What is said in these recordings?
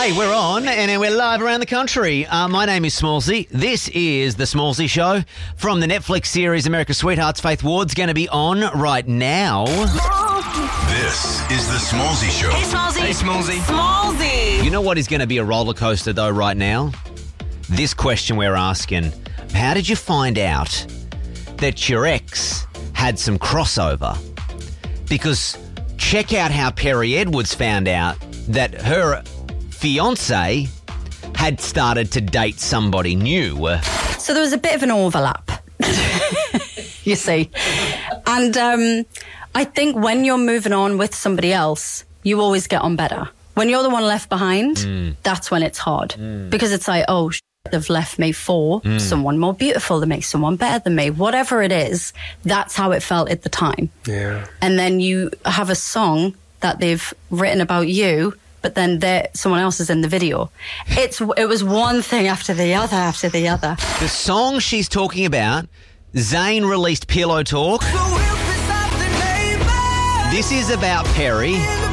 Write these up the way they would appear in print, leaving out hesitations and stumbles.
Hey, we're on and we're live around the country. My name is Smallsy. This is The Smallsy Show from the Netflix series America's Sweethearts. Faith Ward's going to be on right now. This is The Smallsy Show. Hey, Smallsy. Hey, Smallsy. Smallsy. You know what is going to be a roller coaster, though, right now? This question we're asking. How did you find out that your ex had some crossover? Because check out how Perry Edwards found out that her fiancé had started to date somebody new. So there was a bit of an overlap, you see. And I think when you're moving on with somebody else, you always get on better. When you're the one left behind, that's when it's hard. Because it's like, oh, they've left me for someone more beautiful than me, someone better than me. Whatever it is, that's how it felt at the time. Yeah. And then you have a song that they've written about you, but then someone else is in the video. It was one thing after the other after the other. The song she's talking about, Zayn released Pillow Talk. This is about Perry,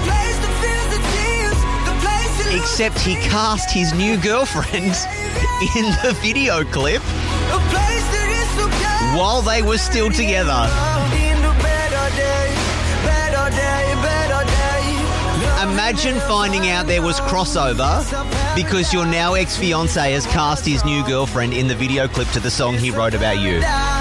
except he cast his new girlfriend in the video clip while they were still together. Imagine finding out there was crossover because your now ex-fiancé has cast his new girlfriend in the video clip to the song he wrote about you.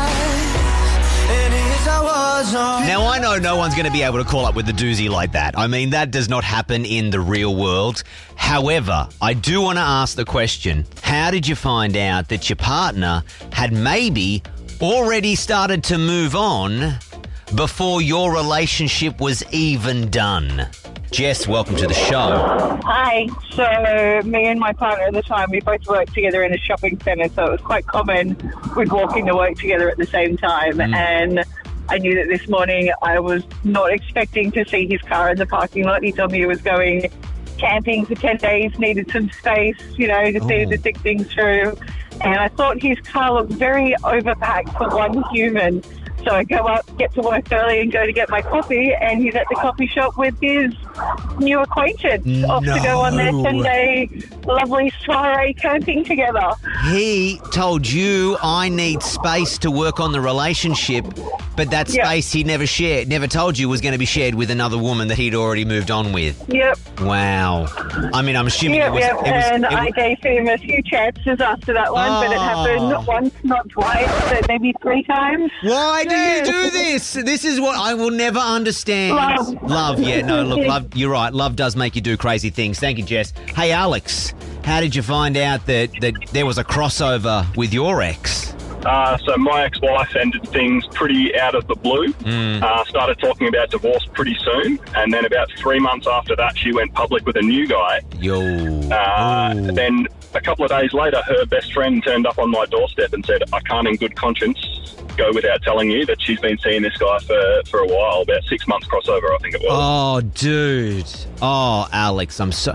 Now, I know no one's going to be able to call up with a doozy like that. I mean, that does not happen in the real world. However, I do want to ask the question, how did you find out that your partner had maybe already started to move on before your relationship was even done? Jess, welcome to the show. Hi. So me and my partner at the time, we both worked together in a shopping centre, so it was quite common we'd walk into work together at the same time. And I knew that this morning I was not expecting to see his car in the parking lot. He told me he was going camping for 10 days, needed some space, just needed to think things through. And I thought his car looked very overpacked for one human. So I go up, get to work early and go to get my coffee, and he's at the coffee shop with his new acquaintance off to go on their 10-day lovely soiree camping together. He told you, I need space to work on the relationship, but that space he never told you was going to be shared with another woman that he'd already moved on with. Yep. Wow. I mean, I'm assuming I gave him a few chances after that one, but it happened once, not twice, but maybe 3 times. Why do you do this? This is what I will never understand. Love, yeah. No, look, love, you're right. Love does make you do crazy things. Thank you, Jess. Hey, Alex, how did you find out that there was a crossover with your ex? So my ex-wife ended things pretty out of the blue, started talking about divorce pretty soon, and then about 3 months after that, she went public with a new guy. Then a couple of days later, her best friend turned up on my doorstep and said, I can't in good conscience go without telling you that she's been seeing this guy for a while, about 6 months crossover, I think it was. Oh, dude. Oh, Alex, I'm so...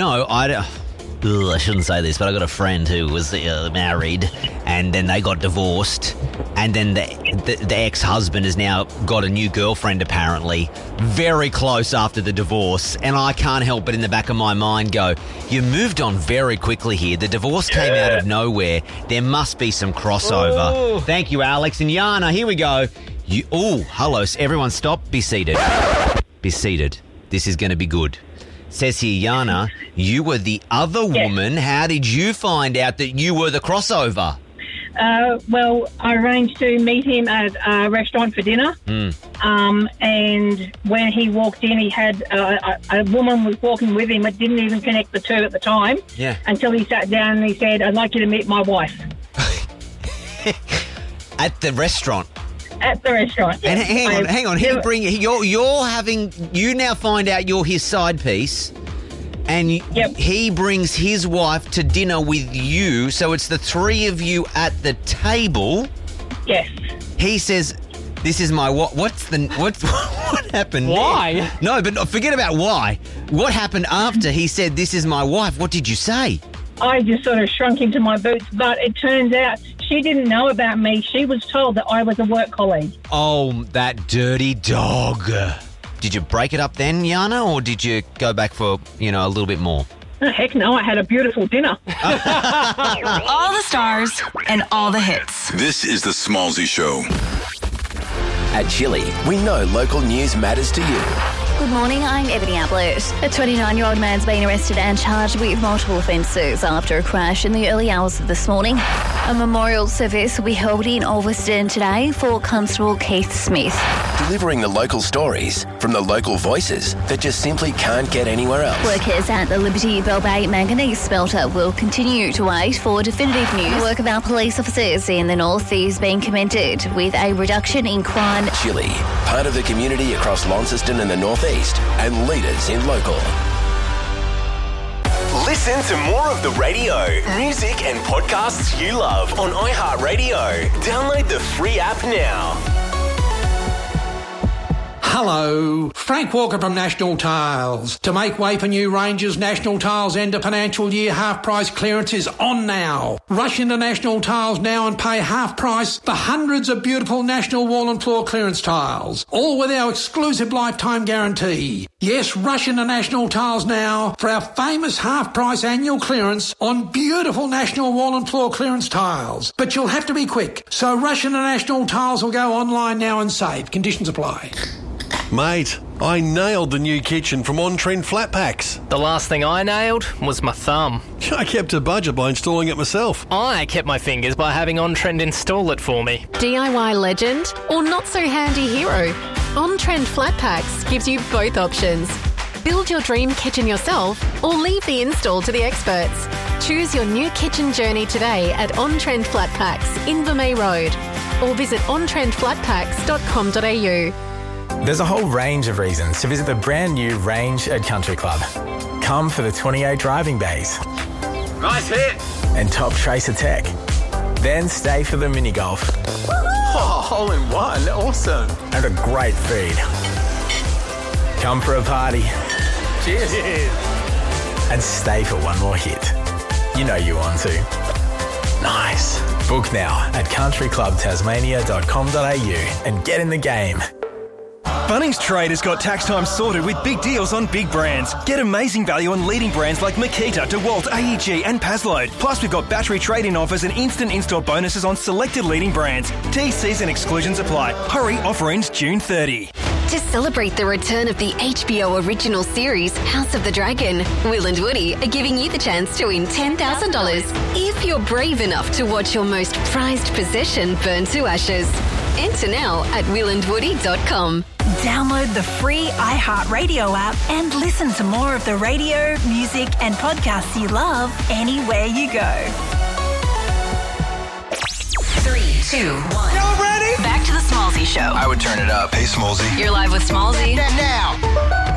I shouldn't say this, but I got a friend who was married, and then they got divorced, and then the ex-husband has now got a new girlfriend, apparently, very close after the divorce, and I can't help but in the back of my mind go, you moved on very quickly here. The divorce came out of nowhere. There must be some crossover. Ooh. Thank you, Alex. And Yana, here we go. Hello. Everyone stop. Be seated. Be seated. This is going to be good. Says here, Yana, you were the other woman. How did you find out that you were the crossover? Well, I arranged to meet him at a restaurant for dinner. And when he walked in, he had a woman was walking with him. It didn't even connect the two at the time. Yeah. Until he sat down and he said, I'd like you to meet my wife. At the restaurant? At the restaurant. And hang on. You now find out you're his side piece, and he brings his wife to dinner with you, so it's the three of you at the table. Yes. He says, this is my what happened? Why? There? No, but forget about why. What happened after he said, this is my wife? What did you say? I just sort of shrunk into my boots, but it turns out she didn't know about me. She was told that I was a work colleague. Oh, that dirty dog. Did you break it up then, Yana, or did you go back for, a little bit more? Oh, heck no, I had a beautiful dinner. All the stars and all the hits. This is the Smallsy Show. At Chili, we know local news matters to you. Good morning, I'm Ebony Ablett. A 29-year-old man's been arrested and charged with multiple offences after a crash in the early hours of this morning. A memorial service will be held in Ulverston today for Constable Keith Smith. Delivering the local stories from the local voices that just simply can't get anywhere else. Workers at the Liberty Bell Bay Manganese Smelter will continue to wait for definitive news. The work of our police officers in the north is being commended with a reduction in crime. Chili, part of the community across Launceston and the northeast, and leaders in local. Listen to more of the radio, music and podcasts you love on iHeartRadio. Download the free app now. Hello, Frank Walker from National Tiles. To make way for new ranges, National Tiles end of financial year half-price clearance is on now. Rush into National Tiles now and pay half price for hundreds of beautiful National Wall and Floor clearance tiles, all with our exclusive lifetime guarantee. Yes, rush into National Tiles now for our famous half-price annual clearance on beautiful National Wall and Floor clearance tiles. But you'll have to be quick, so rush into National Tiles or go online now and save. Conditions apply. Mate, I nailed the new kitchen from On Trend Flat Packs. The last thing I nailed was my thumb. I kept a budget by installing it myself. I kept my fingers by having On Trend install it for me. DIY legend or not so handy hero? On Trend Flat Packs gives you both options. Build your dream kitchen yourself or leave the install to the experts. Choose your new kitchen journey today at On Trend Flat Packs, Invermay Road, or visit ontrendflatpacks.com.au. There's a whole range of reasons to visit the brand new Range at Country Club. Come for the 28 driving bays. Nice hit! And top Tracer tech. Then stay for the mini golf. Oh, hole in one. Awesome. And a great feed. Come for a party. Cheers. And stay for one more hit. You know you want to. Nice. Book now at countryclubtasmania.com.au and get in the game. Bunnings Trade has got tax time sorted with big deals on big brands. Get amazing value on leading brands like Makita, DeWalt, AEG and Pazload. Plus we've got battery trade-in offers and instant install bonuses on selected leading brands. TCs and exclusions apply. Hurry, offer ends June 30. To celebrate the return of the HBO original series, House of the Dragon, Will and Woody are giving you the chance to win $10,000 if you're brave enough to watch your most prized possession burn to ashes. Enter now at willandwoody.com. Download the free iHeartRadio app and listen to more of the radio, music and podcasts you love anywhere you go. 3, 2, 1. Y'all ready? Back to the Smallsy Show. I would turn it up. Hey, Smallsy. You're live with Smallsy. Now.